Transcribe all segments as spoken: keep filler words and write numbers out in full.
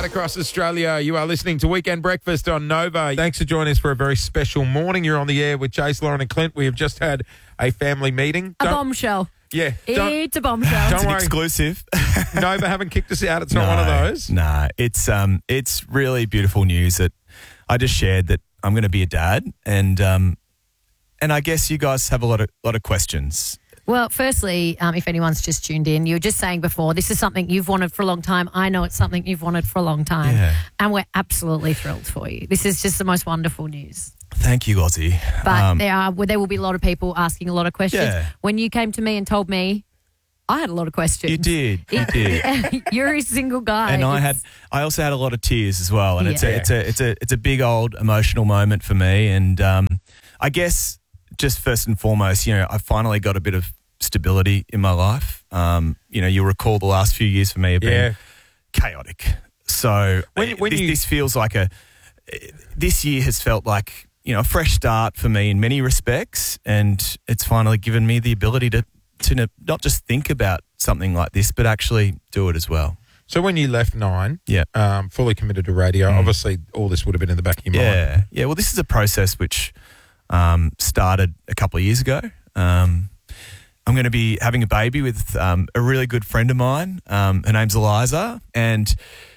across Australia. You are listening to Weekend Breakfast on Nova. Thanks for joining us for a very special morning. You're on the air with Chase, Lauren and Clint. We have just had a family meeting. A Don't- bombshell. Yeah. don't- It's a bombshell. Don't It's an worry. exclusive. Nova haven't kicked us out. It's not one of those. No, it's um, it's really beautiful news that I just shared that I'm going to be a dad, and um, and I guess you guys have a lot of lot of questions. Well, firstly, um, if anyone's just tuned in, you were just saying before, this is something you've wanted for a long time. I know it's something you've wanted for a long time. Yeah. And we're absolutely thrilled for you. This is just the most wonderful news. Thank you, Ozzy. But Um, there are well, there will be a lot of people asking a lot of questions. Yeah. When you came to me and told me, I had a lot of questions. You did, you did. You're a single guy. And I It's- had, I also had a lot of tears as well, and it's Yeah. a, it's a, it's a, it's a big old emotional moment for me. And um, I guess just first and foremost, you know, I finally got a bit of stability in my life. Um, you know, you'll recall the last few years for me have been Yeah. chaotic. So When- when this, you- this feels like a, this year has felt like, you know, a fresh start for me in many respects, and it's finally given me the ability to, to not just think about something like this, but actually do it as well. So when you left Nine, Yeah. um, fully committed to radio, obviously all this would have been in the back of your mind. Yeah, yeah. Well, this is a process which um, started a couple of years ago. Um, I'm going to be having a baby with um, a really good friend of mine. Um, her name's Eliza, and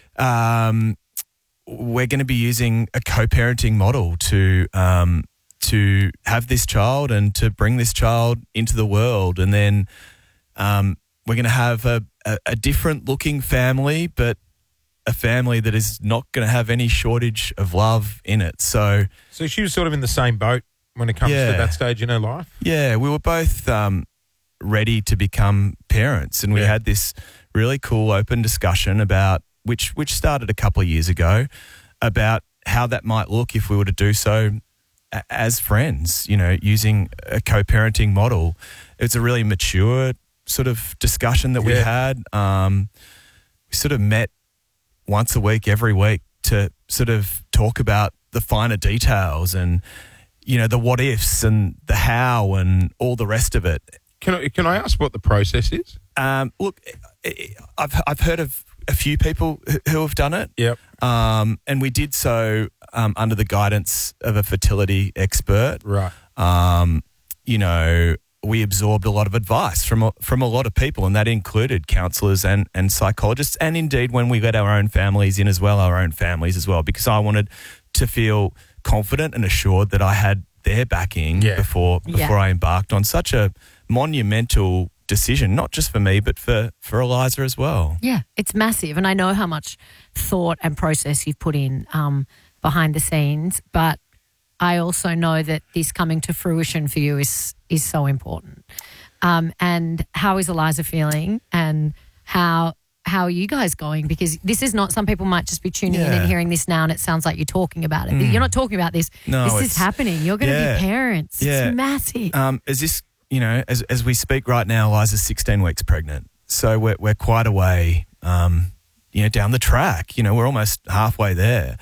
um, we're going to be using a co-parenting model to um, to have this child and to bring this child into the world, and then um, we're going to have a, a, a different looking family, but a family that is not going to have any shortage of love in it. So, So she was sort of in the same boat when it comes Yeah. to that stage in her life. yeah, we were both um, ready to become parents, and we Yeah. had this really cool open discussion about which which started a couple of years ago about how that might look if we were to do so a- as friends, you know, using a co-parenting model. It's a really mature sort of discussion that we Yeah. had. Um, we sort of met once a week, every week, to sort of talk about the finer details and, you know, the what ifs and the how and all the rest of it. Can I, can I ask what the process is? Um, look, I've I've heard of a few people who- who have done it. Yep. Um, and we did so um, under the guidance of a fertility expert. Right. Um, you know, we absorbed a lot of advice from a, from a lot of people, and that included counsellors and, and psychologists, and indeed when we let our own families in as well, our own families as well, because I wanted to feel confident and assured that I had their backing Yeah. before Yeah. before I embarked on such a monumental decision, not just for me, but for, for Eliza as well. Yeah, it's massive. And I know how much thought and process you've put in um, behind the scenes, but I also know that this coming to fruition for you is is so important. Um, and how is Eliza feeling, and how how are you guys going? Because this is not, some people might just be tuning in Yeah. and hearing this now and it sounds like you're talking about it. You're not talking about this. No, this is it's- happening. You're going to yeah. be parents. Yeah. It's massive. Um, is this, you know, as as we speak right now, Eliza's sixteen weeks pregnant. So we're we're quite a way, um, you know, down the track. You know, we're almost halfway there.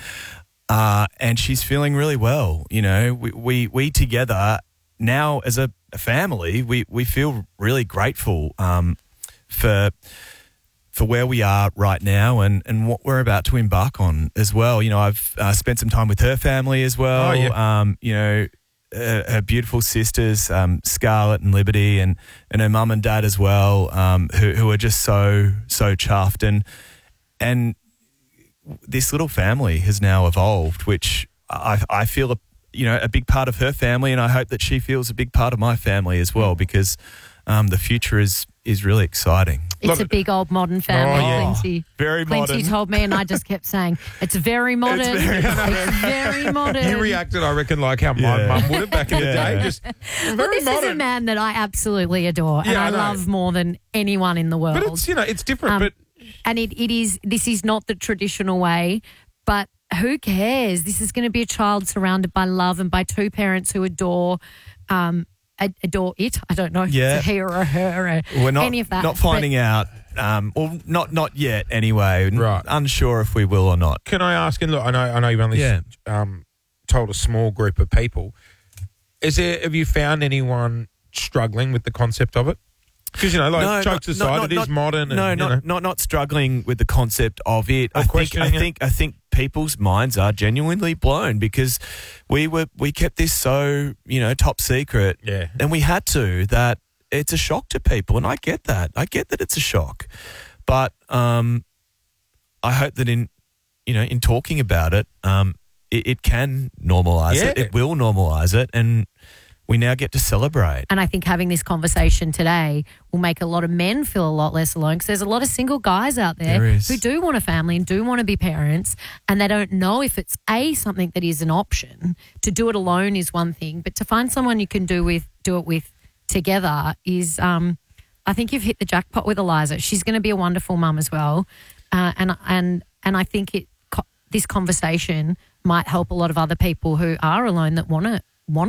Uh, and she's feeling really well. You know, we, we, we together now as a, a family, we, we feel really grateful um, for for where we are right now and, and what we're about to embark on as well. You know, I've uh, spent some time with her family as well. Oh, yeah. Um, you know, uh, her beautiful sisters, um, Scarlett and Liberty, and, and her mum and dad as well, um, who, who are just so, so chuffed. And, and this little family has now evolved, which I, I feel, a, you know, a big part of her family, and I hope that she feels a big part of my family as well, because um, the future is is really exciting. It's Look- a big old modern family, Oh, yeah. Quincy. Very Quincy modern. told me, and I just kept saying, it's very modern. It's very- very, modern. You reacted, I reckon, like how my Yeah. mum would have back in the Yeah. day. Just Well, very this is a modern. man that I absolutely adore and Yeah, I I know. love more than anyone in the world. But it's, you know, it's different. Um, but and it, it is, this is not the traditional way, but who cares? This is going to be a child surrounded by love and by two parents who adore, um, ad- adore it. I don't know if Yeah. it's a he or a her or We're not any of that. not finding out. Um, well, not not yet. Anyway, Right. Unsure if we will or not. can I ask, and look, I know, I know you've only Yeah. um, told a small group of people. Is there, have you found anyone struggling with the concept of it? Because, you know, like No, jokes not- aside, not- it is not- modern. And, no, you not, know. not not struggling with the concept of it. Or I think I questioning it. think I think people's minds are genuinely blown because we were we kept this so, you know, top secret. Yeah. And we had to, that it's a shock to people, and I get that. I get that it's a shock. But um I hope that in you know, in talking about it, um it, it can normalise it. Yeah. It will normalise it, and we now get to celebrate. And I think having this conversation today will make a lot of men feel a lot less alone, because there's a lot of single guys out there, There is. who do want a family and do want to be parents, and they don't know if it's a something that is an option. To do it alone is one thing, but to find someone you can do with do it with together is. Um, I think you've hit the jackpot with Eliza. She's going to be a wonderful mum as well, uh, and and and I think it. This conversation might help a lot of other people who are alone that want to